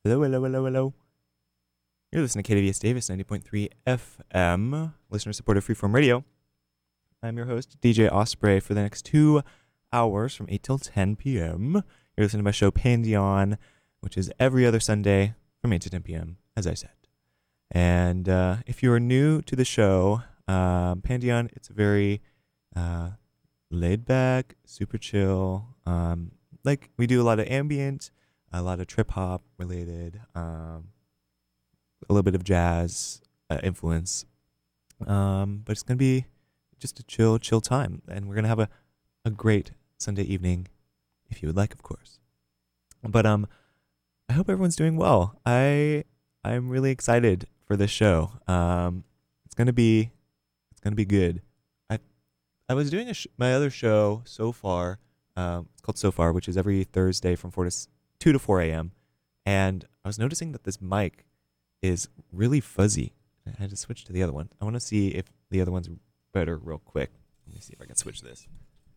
Hello, hello, hello, hello. You're listening to KWS Davis 90.3 FM, listener supported freeform radio. I'm your host, DJ Osprey, for the next 2 hours from 8 till 10 p.m. You're listening to my show Pandion, which is every other Sunday from 8 to 10 p.m., as I said. And if you are new to the show, Pandion, it's a very laid back, super chill. Like, we do a lot of ambient, a lot of trip hop related, a little bit of jazz influence. But it's going to be just a chill time. And we're going to have a great Sunday evening, if you would like, of course. But I hope everyone's doing well. I'm really excited for this show. It's going to be good. I was doing my other show so far. It's called So Far, which is every Thursday from 2 to 4 a.m. And I was noticing that this mic is really fuzzy. I had to switch to the other one. I want to see if the other one's better real quick. Let me see if I can switch this.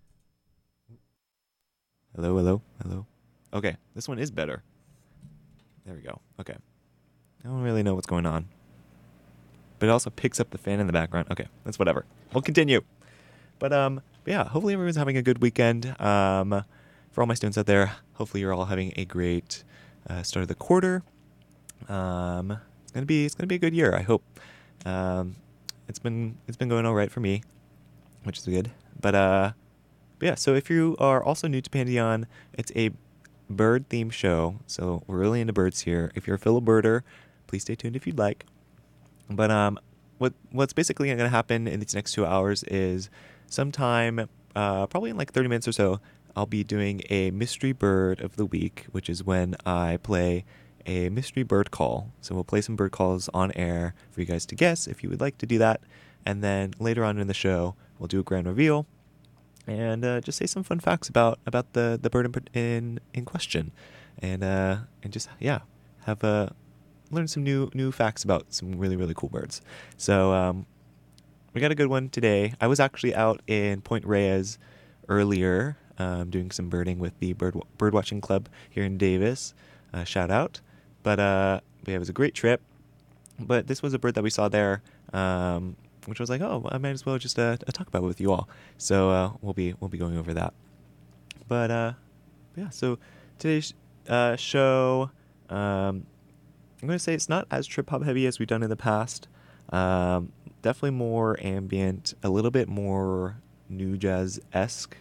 Hello, hello, hello. Okay, this one is better. There we go. Okay. I don't really know what's going on. But it also picks up the fan in the background. Okay, that's whatever. We'll continue. But yeah, hopefully everyone's having a good weekend. For all my students out there, hopefully you're all having a great start of the quarter. It's gonna be a good year, I hope. It's been going all right for me, which is good. But yeah, so if you are also new to Pandion, it's a bird themed show. So we're really into birds here. If you're a fellow birder, please stay tuned if you'd like. But what's basically going to happen in these next 2 hours is sometime, probably in like 30 minutes or so, I'll be doing a mystery bird of the week, which is when I play a mystery bird call. So we'll play some bird calls on air for you guys to guess if you would like to do that. And then later on in the show, we'll do a grand reveal and just say some fun facts about the bird in question, and just have learn some new facts about some really, really cool birds. So we got a good one today. I was actually out in Point Reyes earlier, doing some birding with the bird watching club here in Davis. Shout out. But yeah, it was a great trip. But this was a bird that we saw there, which was like, oh, I might as well just talk about it with you all. So we'll be going over that. But yeah, so today's show, I'm going to say it's not as trip hop heavy as we've done in the past. Definitely more ambient, a little bit more new jazz-esque.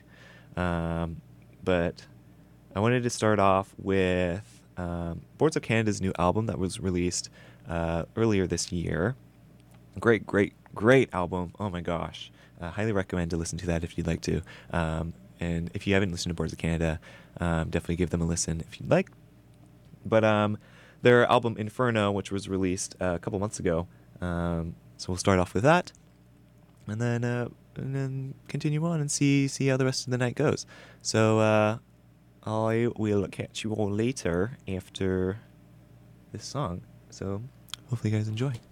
But I wanted to start off with Boards of Canada's new album that was released earlier this year. Great album. Oh my gosh. Highly recommend to listen to that if you'd like to. And if you haven't listened to Boards of Canada, definitely give them a listen if you'd like. But their album Inferno, which was released a couple months ago. So we'll start off with that, and then continue on and see how the rest of the night goes. So I will catch you all later after this song. So hopefully you guys enjoy.